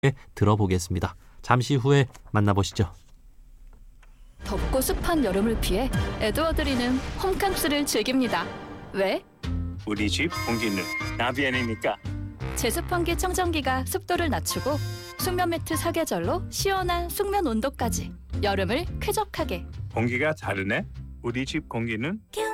들어보겠습니다. 잠시 후에 만나보시죠. 덥고 습한 여름을 피해 에드워드리는 홈캉스를 즐깁니다. 왜? 우리 집 공기는 나비엔이니까. 제습환기 청정기가 습도를 낮추고 숙면 매트 사계절로 시원한 숙면 온도까지 여름을 쾌적하게. 공기가 다르네. 우리 집 공기는